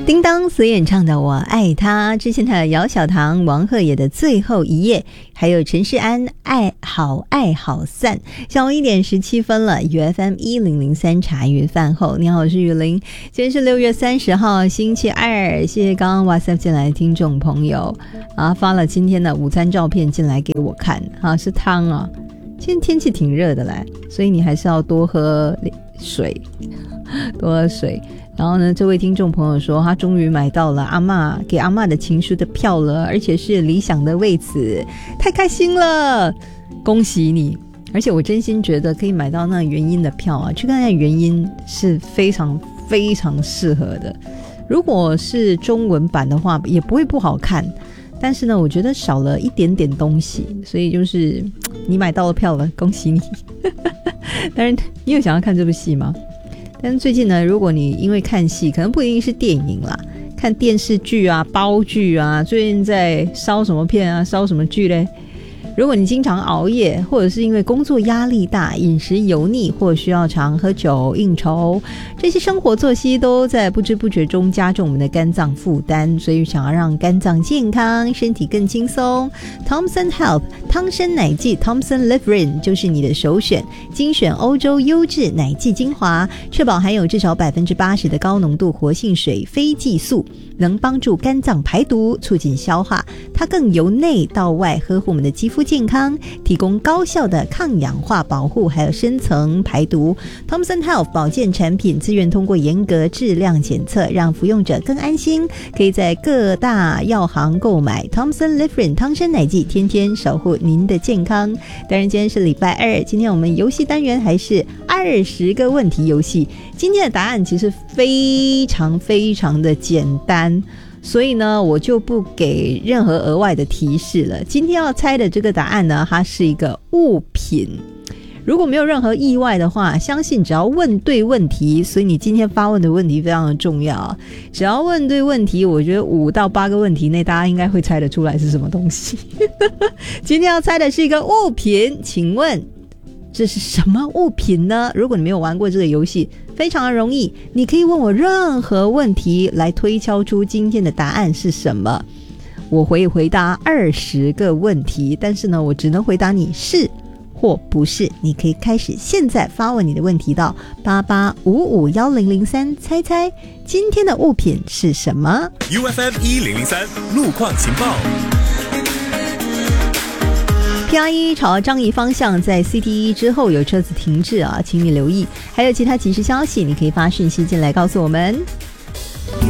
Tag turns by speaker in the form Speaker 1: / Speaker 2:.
Speaker 1: 叮当所演唱的我爱他，之前的姚小棠、王鹤野的最后一页，还有陈世安爱好散。下午1点17分了，UFM 1003茶余饭后，你好，我是雨林。今天是6月30号星期二，谢谢刚刚 WhatsApp 进来的听众朋友啊，发了今天的午餐照片进来给我看啊，是汤啊。今天天气挺热的嘞，所以你还是要多喝水，多喝水。然后呢，这位听众朋友说他终于买到了给阿嬷的情书的票了，而且是理想的位置，太开心了，恭喜你。而且我真心觉得可以买到那原音的票啊，去看看原音是非常非常适合的。如果是中文版的话也不会不好看，但是呢我觉得少了一点点东西，所以就是你买到了票了，恭喜你。当然你有想要看这部戏吗？但是最近呢，如果你因为看戏，可能不一定是电影啦，看电视剧啊、煲剧啊，最近在烧什么片啊、烧什么剧嘞？如果你经常熬夜，或者是因为工作压力大、饮食油腻，或需要常喝酒应酬，这些生活作息都在不知不觉中加重我们的肝脏负担，所以想要让肝脏健康、身体更轻松， Thompson Health 汤参奶蓟 Thompson Liverin 就是你的首选，精选欧洲优质奶蓟精华，确保含有至少 80% 的高浓度活性水非激素，能帮助肝脏排毒、促进消化，它更由内到外呵护我们的肌肤健康，提供高效的抗氧化保护，还有深层排毒。 Thompson Health 保健产品自愿通过严格质量检测，让服用者更安心，可以在各大药行购买 Thompson Liverin 汤参奶蓟，天天守护您的健康。当然今天是礼拜二，今天我们游戏单元还是20个问题游戏，今天的答案其实非常非常的简单，所以呢我就不给任何额外的提示了。今天要猜的这个答案呢，它是一个物品，如果没有任何意外的话，相信只要问对问题，所以你今天发问的问题非常的重要，只要问对问题，我觉得5到8个问题内大家应该会猜得出来是什么东西。今天要猜的是一个物品，请问这是什么物品呢？如果你没有玩过这个游戏，非常的容易，你可以问我任何问题来推敲出今天的答案是什么。我会回答20个问题，但是呢我只能回答你是或不是。你可以开始现在发问你的问题到88551003，猜猜今天的物品是什么。
Speaker 2: UFM 1003路况情报。
Speaker 1: PR1 朝樟宜方向在 CT1 之后有车子停滞啊，请你留意。还有其他即时消息，你可以发讯息进来告诉我们。